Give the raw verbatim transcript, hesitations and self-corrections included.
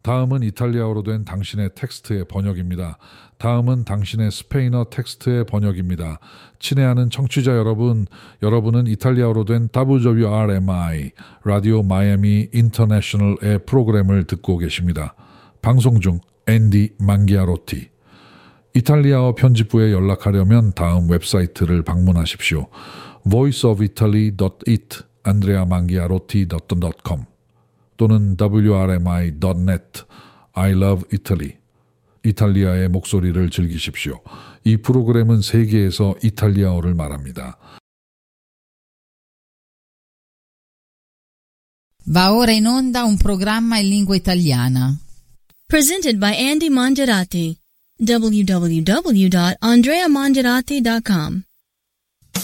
다음은 이탈리아어로 된 당신의 텍스트의 번역입니다. 다음은 당신의 스페인어 텍스트의 번역입니다. 친애하는 청취자 여러분, 여러분은 이탈리아어로 된 더블유더블유알엠아이 라디오 마이애미 인터내셔널의 프로그램을 듣고 계십니다. 방송 중 앤디 망기아로티. 이탈리아어 편집부에 연락하려면 다음 웹사이트를 방문하십시오. voice of italy dot it andrea mangiarotti dot com 또는 더블유 알 엠 아이 닷 넷 I love Italy. 이탈리아의 목소리를 즐기십시오. 이 프로그램은 세계에서 이탈리아어를 말합니다. Va ora in onda un programma in lingua italiana. Presented by Andy Mangiarati. w w w dot andrea mangiarati dot com